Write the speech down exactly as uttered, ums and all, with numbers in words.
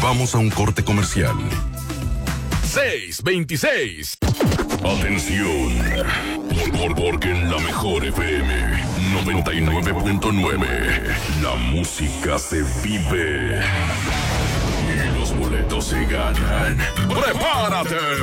Vamos a un corte comercial. seis veintiséis. Atención, por, porque en la mejor F M noventa y nueve punto nueve la música se vive y los boletos se ganan. ¡Prepárate